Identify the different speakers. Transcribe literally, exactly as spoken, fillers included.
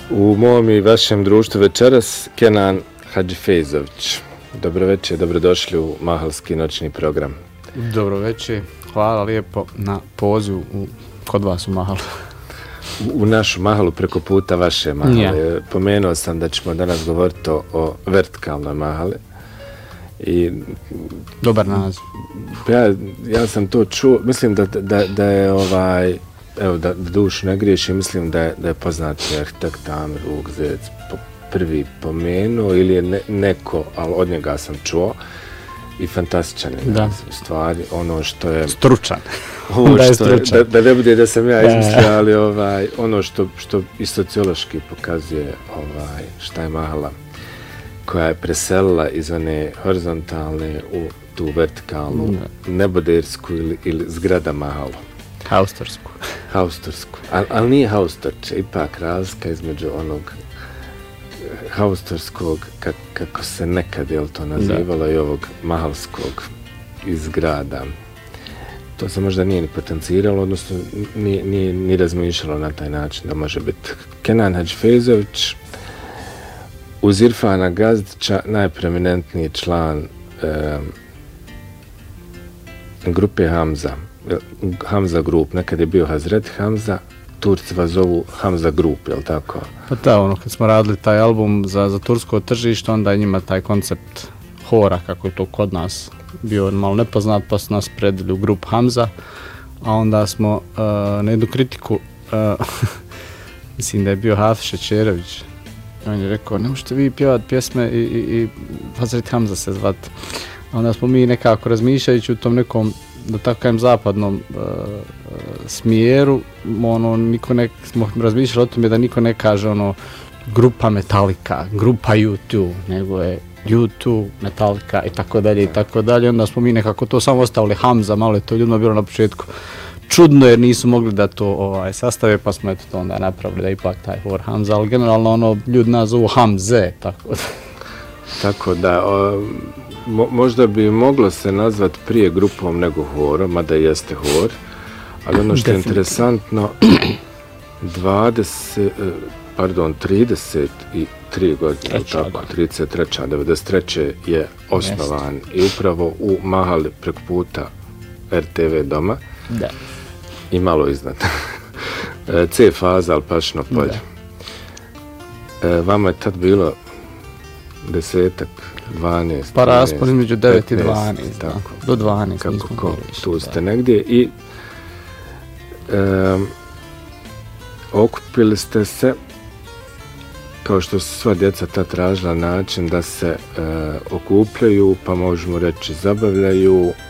Speaker 1: U mom i vašem društvu večeras Kenan Hadžifejzović. Dobro večer, dobrodošli u Mahalski noćni program.
Speaker 2: Dobro večer, hvala lijepo na pozivu u, kod vas u Mahalu.
Speaker 1: U, u našu Mahalu preko puta vaše Mahale. Ja. Pomenuo sam da ćemo danas govoriti o, o vertikalnoj Mahali. I,
Speaker 2: Dobar naziv.
Speaker 1: Ja, ja sam to čuo, mislim da, da, da je ovaj, evo da, da dušu ne griješim, mislim da je, da je poznati arhitekt Amir Ugzec po, prvi pomenuo ili je ne, neko, ali od njega sam čuo i fantastičan je
Speaker 2: da.
Speaker 1: naziv, stvari, ono što je...
Speaker 2: Stručan.
Speaker 1: Ovo
Speaker 2: da je
Speaker 1: što
Speaker 2: stručan.
Speaker 1: Je, da, da ne bude da sam ja izmislio, ali ovaj, ono što, što i sociološki pokazuje ovaj, šta je Mahala, koja je preselila iz one horizontalne u tu vertikalnu, da. Nebodersku ili, ili zgrada Mahalu.
Speaker 2: Haustorsku.
Speaker 1: Haustorsku. Al, ali nije haustorče, ipak razlika između onog haustorskog, kak, kako se nekad je to nazivalo, da. I ovog mahalskog iz grada. To se možda nije ni potenciralo, odnosno nije, nije ni razmišljalo na taj način da može biti. Kenan Hadžifejzović, uz Irfana Gazdića, najpreeminentniji član eh, grupe Hamza. Hamza Group, nekad je bio Hazreti Hamza, Turci vas zovu Hamza Group, je li tako?
Speaker 2: Pa da, ono, kad smo radili taj album za, za tursko tržište, onda je njima taj koncept hora, kako je to kod nas bio malo nepoznat, pa su nas predili u grup Hamza, a onda smo uh, na jednu kritiku, uh, mislim da je bio Hafiz Šećerović, on je rekao, ne možete vi pjevati pjesme i, i, i Hazreti Hamza se zvati. A onda smo mi nekako razmišljajući u tom nekom, da tako kajem, zapadnom uh, uh, smjeru, ono, niko ne, smo razmišljali o tome da niko ne kaže ono grupa Metallica, grupa U dva, nego je U dva, Metallica i tako dalje i tako dalje. Onda smo mi nekako to samo ostavili Hamza, malo je to ljudima bilo na početku čudno jer nisu mogli da to ovaj, sastave, pa smo eto to onda napravili da ipak taj hor Hamza, ali generalno ono, ljudi nas zovu Hamze, tako da.
Speaker 1: Tako da, o, mo, možda bi moglo se nazvati prije grupom nego horom, mada jeste hor, ali ono što je interesantno, dvadeset, pardon, trideset tri godine,
Speaker 2: Treća,
Speaker 1: tako, trideset treća devedeset treće je osnovan Jest. I upravo u Mahali preko puta R T V doma.
Speaker 2: Da.
Speaker 1: I malo iznad. C faza, Alpašino polje. E, vama je tad bilo desetak, dvanaest.
Speaker 2: Pa raspon između devet i dvanaest, tako. Do dvanaest.
Speaker 1: Kako ko, tu ste negdje i e, okupili ste se, kao što su sva djeca tad tražila način da se e, okupljaju, pa možemo reći zabavljaju